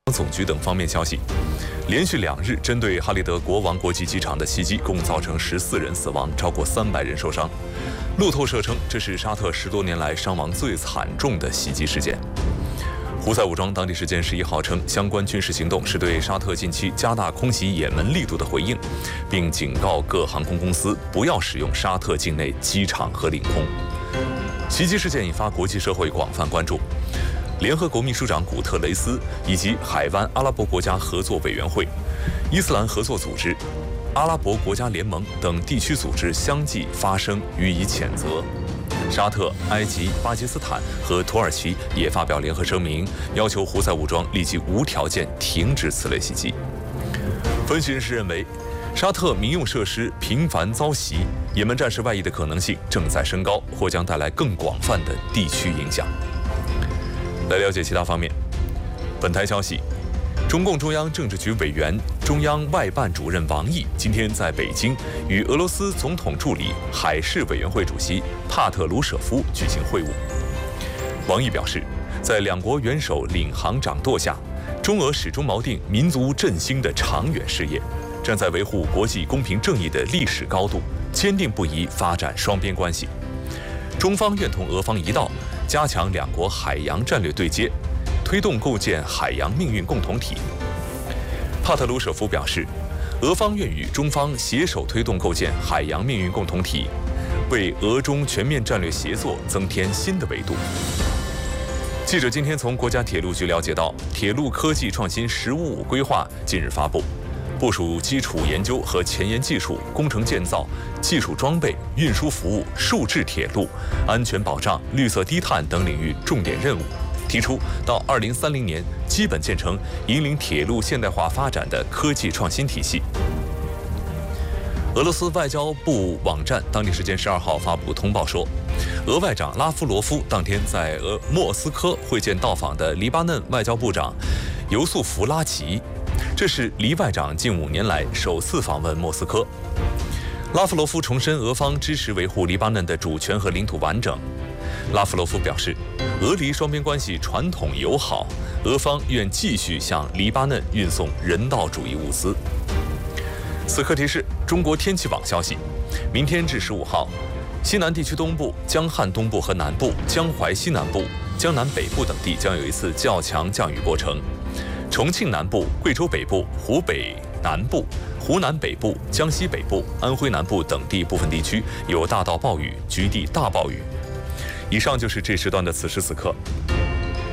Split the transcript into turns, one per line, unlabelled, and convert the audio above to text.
总局等方面消息，连续2日针对哈利德国王国际机场的袭击，共造成14人死亡，超过300人受伤。路透社称，这是沙特10多年来伤亡最惨重的袭击事件。胡塞武装当地时间11号称，相关军事行动是对沙特近期加大空袭也门力度的回应，并警告各航空公司不要使用沙特境内机场和领空。袭击事件引发国际社会广泛关注。联合国秘书长古特雷斯以及海湾阿拉伯国家合作委员会、伊斯兰合作组织、阿拉伯国家联盟等地区组织相继发声予以谴责。沙特、埃及、巴基斯坦和土耳其也发表联合声明，要求胡塞武装立即无条件停止此类袭击。分析人士认为，沙特民用设施频繁遭袭，也门战事外溢的可能性正在升高，或将带来更广泛的地区影响。来了解其他方面。本台消息，中共中央政治局委员、中央外办主任王毅今天在北京与俄罗斯总统助理、海事委员会主席帕特鲁舍夫举行会晤。王毅表示，在两国元首领航掌舵下，中俄始终锚定民族振兴的长远事业，站在维护国际公平正义的历史高度，坚定不移发展双边关系。中方愿同俄方一道，加强两国海洋战略对接，推动构建海洋命运共同体。帕特鲁舍夫表示，俄方愿与中方携手推动构建海洋命运共同体，为俄中全面战略协作增添新的维度。记者今天从国家铁路局了解到，铁路科技创新“15+5”规划近日发布，部署基础研究和前沿技术、工程建造、技术装备、运输服务、数字铁路、安全保障、绿色低碳等领域重点任务，提出到2030年基本建成引领铁路现代化发展的科技创新体系。俄罗斯外交部网站当地时间12号发布通报说，俄外长拉夫罗夫当天在莫斯科会见到访的黎巴嫩外交部长尤素弗拉吉，这是黎外长近5年来首次访问莫斯科。拉夫罗夫重申俄方支持维护黎巴嫩的主权和领土完整。拉夫罗夫表示，俄黎双边关系传统友好，俄方愿继续向黎巴嫩运送人道主义物资。此刻提示：中国天气网消息，明天至15号，西南地区东部、江汉东部和南部、江淮西南部、江南北部等地将有一次较强降雨过程。重庆南部、贵州北部、湖北南部、湖南北部、江西北部、安徽南部等地部分地区有大到暴雨，局地大暴雨。以上就是这时段的此时此刻。